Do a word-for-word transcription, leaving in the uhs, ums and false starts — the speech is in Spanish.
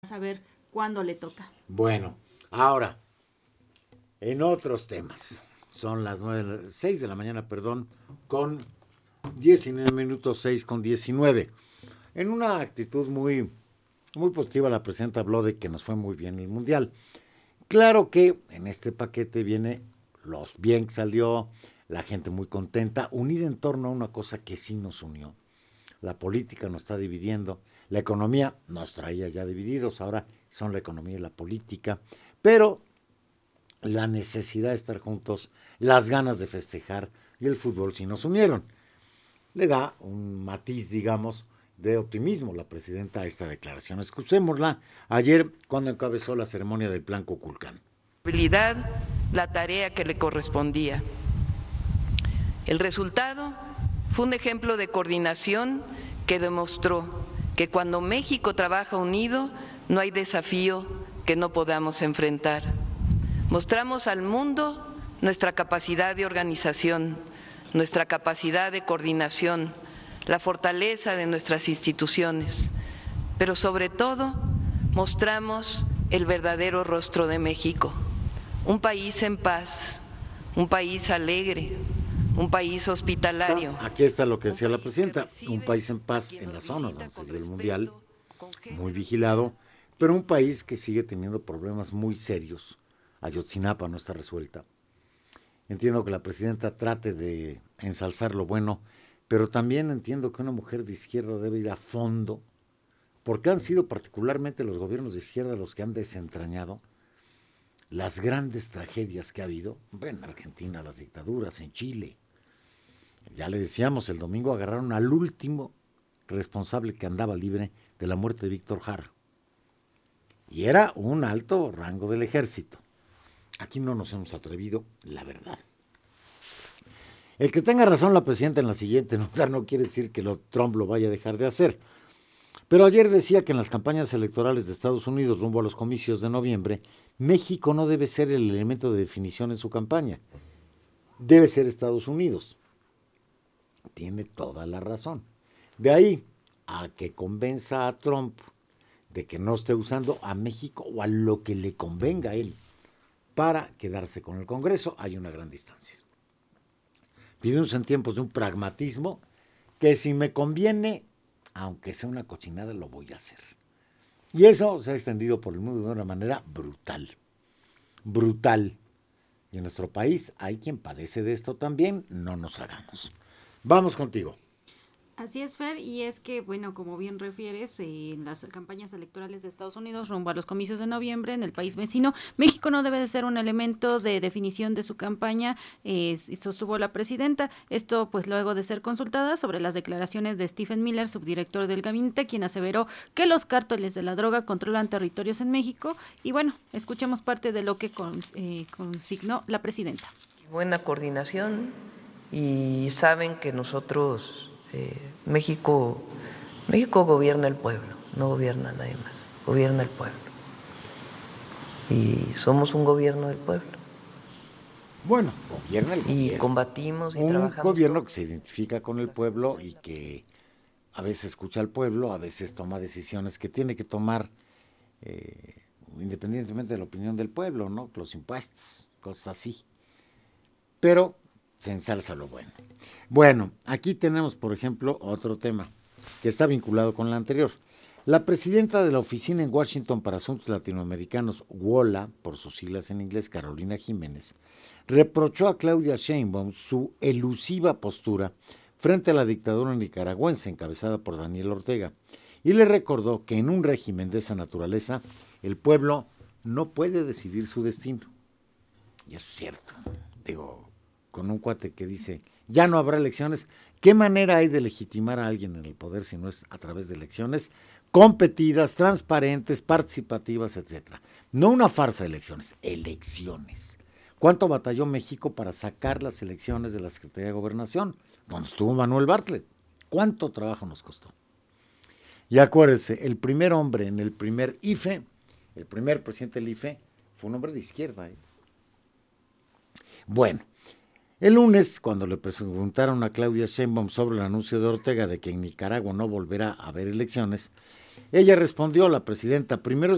saber cuándo le toca. Bueno, ahora, en otros temas, son las nueve, seis de la mañana, perdón, con diecinueve minutos, seis con diecinueve. En una actitud muy, muy positiva, la presidenta habló de que nos fue muy bien el Mundial. Claro que en este paquete viene los bien que salió, la gente muy contenta, unida en torno a una cosa que sí nos unió. La política nos está dividiendo, la economía nos traía ya divididos, ahora son la economía y la política, pero la necesidad de estar juntos, las ganas de festejar y el fútbol sí nos unieron. Le da un matiz, digamos, de optimismo la presidenta a esta declaración. Escuchémosla ayer cuando encabezó la ceremonia del Plan Kukulcán. La tarea que le correspondía. El resultado fue un ejemplo de coordinación que demostró que cuando México trabaja unido, no hay desafío que no podamos enfrentar. Mostramos al mundo nuestra capacidad de organización, nuestra capacidad de coordinación, la fortaleza de nuestras instituciones, pero sobre todo mostramos el verdadero rostro de México, un país en paz, un país alegre, un país hospitalario. Aquí está lo que decía la presidenta, un país en paz en las zonas donde se dio el Mundial, muy vigilado, pero un país que sigue teniendo problemas muy serios. Ayotzinapa no está resuelta. Entiendo que la presidenta trate de ensalzar lo bueno, pero también entiendo que una mujer de izquierda debe ir a fondo, porque han sido particularmente los gobiernos de izquierda los que han desentrañado las grandes tragedias que ha habido, en Argentina, las dictaduras, en Chile. Ya le decíamos, el domingo agarraron al último responsable que andaba libre de la muerte de Víctor Jara. Y era un alto rango del ejército. Aquí no nos hemos atrevido, la verdad. El que tenga razón la presidenta en la siguiente nota no quiere decir que lo, Trump lo vaya a dejar de hacer. Pero ayer decía que en las campañas electorales de Estados Unidos rumbo a los comicios de noviembre, México no debe ser el elemento de definición en su campaña. Debe ser Estados Unidos. Tiene toda la razón. De ahí a que convenza a Trump de que no esté usando a México o a lo que le convenga a él para quedarse con el Congreso, hay una gran distancia. Vivimos en tiempos de un pragmatismo que si me conviene, aunque sea una cochinada, lo voy a hacer. Y eso se ha extendido por el mundo de una manera brutal. Brutal. Y en nuestro país hay quien padece de esto también, no nos hagamos. Vamos contigo. Así es, Fer, y es que, bueno, como bien refieres, eh, en las campañas electorales de Estados Unidos rumbo a los comicios de noviembre en el país vecino, México no debe de ser un elemento de definición de su campaña, eh, sostuvo la presidenta. Esto, pues, luego de ser consultada sobre las declaraciones de Stephen Miller, subdirector del gabinete, quien aseveró que los cárteles de la droga controlan territorios en México. Y bueno, escuchemos parte de lo que con, eh, consignó la presidenta. Buena coordinación y saben que nosotros... Eh, México, México gobierna el pueblo, no gobierna nadie más, gobierna el pueblo. Y somos un gobierno del pueblo. Bueno, gobierna el y gobierno. Y combatimos y un trabajamos. Un gobierno que se identifica con el pueblo y que a veces escucha al pueblo, a veces toma decisiones que tiene que tomar eh, independientemente de la opinión del pueblo, ¿no? Los impuestos, cosas así. Pero se ensalza lo bueno. Bueno, aquí tenemos, por ejemplo, otro tema que está vinculado con la anterior. La presidenta de la Oficina en Washington para Asuntos Latinoamericanos, WOLA, por sus siglas en inglés, Carolina Jiménez, reprochó a Claudia Sheinbaum su elusiva postura frente a la dictadura nicaragüense encabezada por Daniel Ortega y le recordó que en un régimen de esa naturaleza el pueblo no puede decidir su destino. Y eso es cierto. Digo, con un cuate que dice, ya no habrá elecciones, ¿qué manera hay de legitimar a alguien en el poder si no es a través de elecciones competidas, transparentes, participativas, etcétera? No una farsa de elecciones, elecciones. ¿Cuánto batalló México para sacar las elecciones de la Secretaría de Gobernación? Cuando estuvo Manuel Bartlett. ¿Cuánto trabajo nos costó? Y acuérdense, el primer hombre en el primer I F E, el primer presidente del I F E, fue un hombre de izquierda. ¿eh? Bueno, el lunes, cuando le preguntaron a Claudia Sheinbaum sobre el anuncio de Ortega de que en Nicaragua no volverá a haber elecciones, ella respondió, la presidenta, primero